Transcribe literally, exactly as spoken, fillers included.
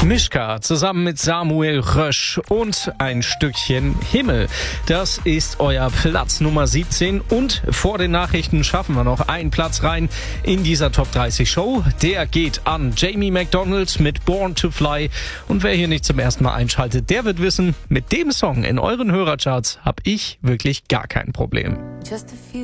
Mischka zusammen mit Samuel Rösch und ein Stückchen Himmel. Das ist euer Platz Nummer siebzehn und vor den Nachrichten schaffen wir noch einen Platz rein in dieser Top dreißig Show. Der geht an Jamie McDonald mit Born to Fly und wer hier nicht zum ersten Mal einschaltet, der wird wissen, mit dem Song in euren Hörercharts habe ich wirklich gar kein Problem. Just a few